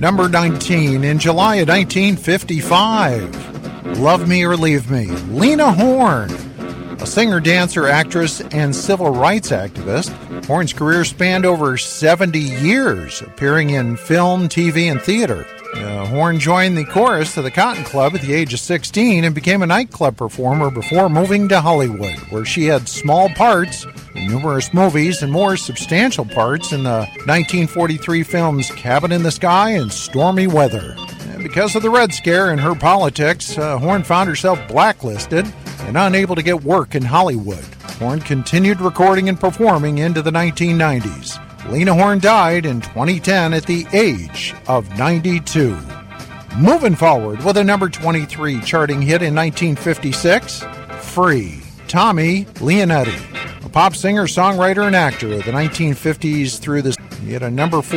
Number 19, in July of 1955, Love Me or Leave Me, Lena Horne. A singer, dancer, actress, and civil rights activist, Horne's career spanned over 70 years, appearing in film, TV, and theater. Horne joined the chorus of the Cotton Club at the age of 16 and became a nightclub performer before moving to Hollywood, where she had small parts in numerous movies and more substantial parts in the 1943 films Cabin in the Sky and Stormy Weather. And because of the Red Scare and her politics, Horne found herself blacklisted and unable to get work in Hollywood. Horne continued recording and performing into the 1990s. Lena Horne died in 2010 at the age of 92. Moving forward with a number 23 charting hit in 1956, Free, Tommy Leonetti, a pop singer, songwriter, and actor of the 1950s through the... He had a number 4